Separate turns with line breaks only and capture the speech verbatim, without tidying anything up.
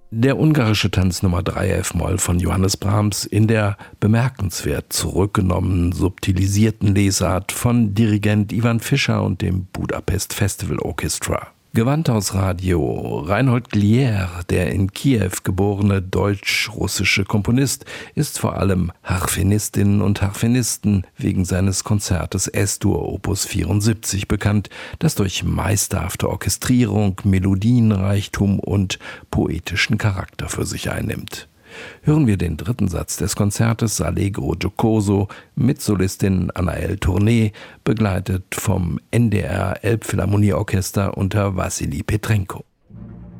Der ungarische Tanz Nummer drei F-Moll von Johannes Brahms in der bemerkenswert zurückgenommenen, subtilisierten Lesart von Dirigent Ivan Fischer und dem Budapest Festival Orchestra. Gewandhausradio. Reinhold Glier, der in Kiew geborene deutsch-russische Komponist, ist vor allem Harfenistinnen und Harfenisten wegen seines Konzertes S-Dur Opus vierundsiebzig bekannt, das durch meisterhafte Orchestrierung, Melodienreichtum und poetischen Charakter für sich einnimmt. Hören wir den dritten Satz des Konzertes Allegro Giocoso mit Solistin Anaëlle Tourné, begleitet vom N D R Elbphilharmonieorchester unter Wassili Petrenko.